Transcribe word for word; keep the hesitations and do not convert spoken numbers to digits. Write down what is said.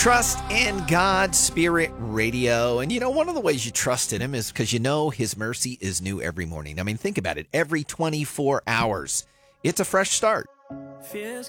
Trust in God Spirit Radio. And you know, one of the ways you trust in Him is because you know His mercy is new every morning. I mean, think about it. Every twenty-four hours, it's a fresh start.